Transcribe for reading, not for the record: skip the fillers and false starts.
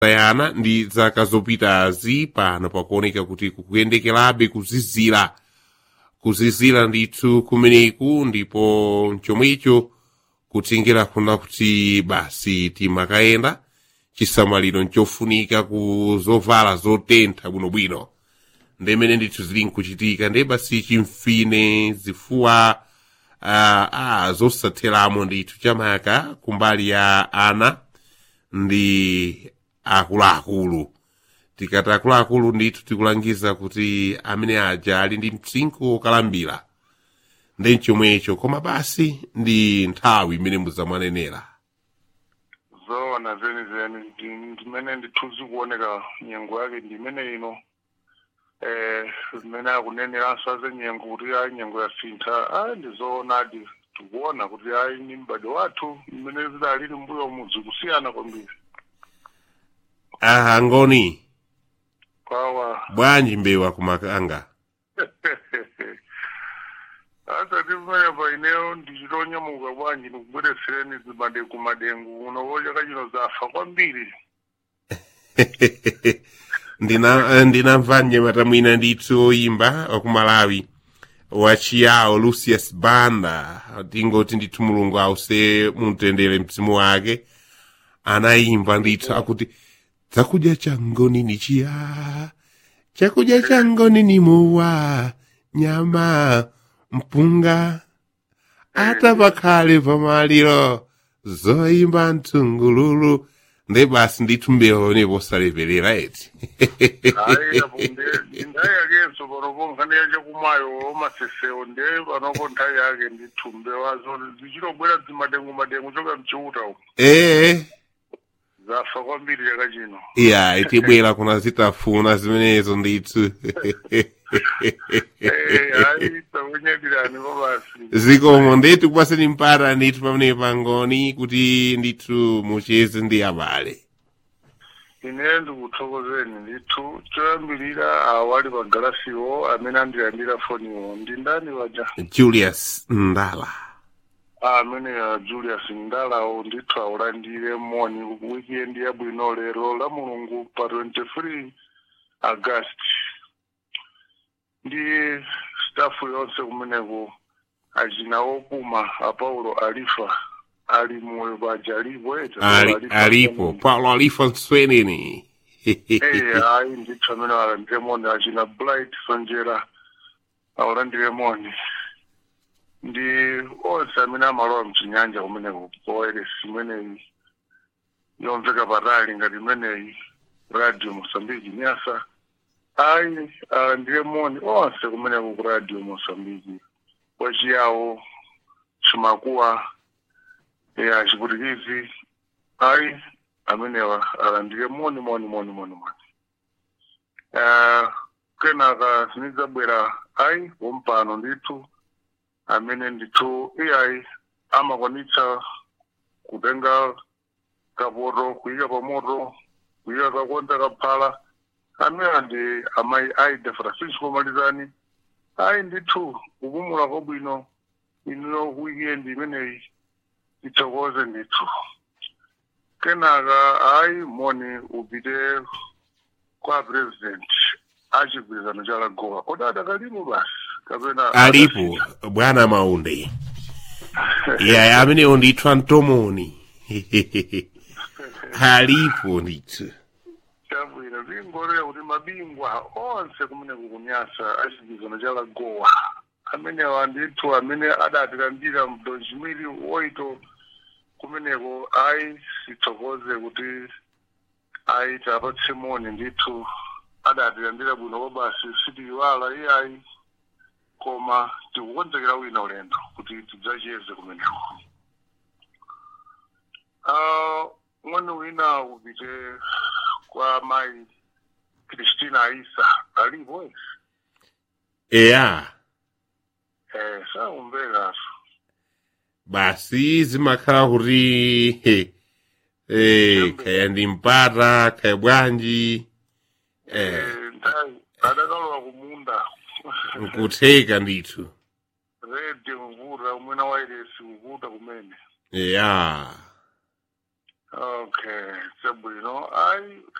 sayana ndi zaka zopitazi pano pakuoneka kuti kukuyendekerabe kuzizira ndithu kumeneku ndipo chomwecho kutengera kuna kuti basi timakayenda chisamaliro nchofunika ku zovala zotentha bwinobwino ndemene ndithu zili nkuchitika nde basi chimfine zifuwa zosatheramo ndithu chamaka kumbali ya ana ndi akuluakulu tikati akuluakulu ndithu tikulangiza kuti amene aja ali ndi msinkhu wokalambira ndi chomwecho koma basi ndi nthawi imene muzamwanenera zona zenizeni ndimene ndithuzi kuoneka nyengo yake ndimene ino zimene akuneneranso azenyengo kuti ayi nyengo yasintha ndizoonadi tikuona kuti ayi ni mbade wathu mmene zidalili mbuyo mudzi kusiyana kwambiri ngoni kwawa bwanji mbewa kumakanga asa timene paineo ndichitonyamuka bwanji nikubweretsereni kumadengu unovocha kachino zafa kwambiri ndinamvanye matamwina ndithu oyimba wakumalawi wachiyawo Lucius Banda tingoti ndithu mulungu ause mumtendere mzimu wake anayimba ndithu akuti chakudya changoni ni chiya chakudya changoni ni muwa nyama mpunga ata pakhale pamaliro zoyimba mtungululu nde basi ndithu mbewa neposaleperera eti hayi apunde ndaya yakenso panopo nkhani yache kumayo maseseo nde panopo nthawi yake ndithu mbewa zo zichitobwera madengu choka mchiuta uko zafa kwambiri yakachino iya itibwera kuna zitafuna zimenezo ndithu hayi takunyadirani babasi zikomo ndithu kupaseni mpata ndithu pamene pangoni kuti ndithu mucheze ndi abale ine ndikuthokozeni ndithu choyambirira awali pagalasiwo amene andilandira foniwo ndi ndani waja Julius Ndala amene Julius Ndalawo ndithu awulandire moni weekend yabwino lero la mulungu pa 23 August ndi staff yonse kumeneko achinawo kuma Paulo Alifa ali moyo bajalipo alipo Paulo Alifa Nsweneni ayi ndithu amene alandire moni achina Blight Sonjera awulandire moni ndi onse amene amalowa mchinyanja kumeneko poere simeneyi yomveka patali ngati imeneyi Radio Mosambiki Nyasa ayi alandire moni onse kumeneko ku Radio Mosambiki wachiyawo chimakuwa chiputikizi ayi amenewa alandire moni kenaka sinidzabwera ayi wompano ndithu amene ndithu iyayi amakwanitsa kutenga kapoto kuyika pamoto kuyika kakonta kaphala amene ndi amayi Aida Francisco Malizani ayi ndithu kupumula kwabwino ino weekend imeneyi ithokoze ndithu kenaka ayi moni upite kwa president achigwirizano cha Lagoa kodada kalimu basi kapena alipo bwana Maunde iya amene ndithu antomoni alipo ndithu chabwino zingorera kuti mabingwa onse kumene kukunyasa achigwirizano cha Lagoa amene wandithu amene adatilandira mdonjimiri woito kumeneko ayi sithokoze kuti ayi tapatse moni ndithu adatilandira bwino kobasi sitiyiwala iyayi koma tikukonzekera wina ulendo kuti tidzacheze kumeneko mwana wina upite kwa mayi Christina Isa alipo saumvera basi zimakhala kuti kaya ndi mpata kaya bwanji adakalowa kumunda nkutheka ndithu redi mvura umwena wairesi kuvuta kumene Okay, chabwino. Ai